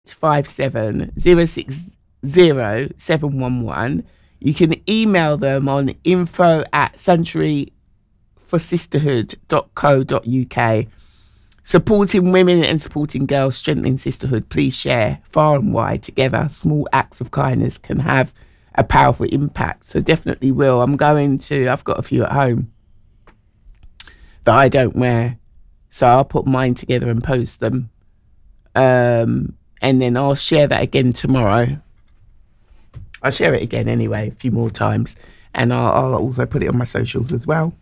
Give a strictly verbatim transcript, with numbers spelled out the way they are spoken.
five seven zero six zero seven one one. You can email them on info at sanctuary for sisterhood dot co dot uk. Supporting women and supporting girls, strengthening sisterhood. Please share far and wide. Together, small acts of kindness can have a powerful impact. So definitely will. I'm going to, I've got a few at home that I don't wear. So I'll put mine together and post them. Um, and then I'll share that again tomorrow. I'll share it again anyway, a few more times. And I'll, I'll also put it on my socials as well.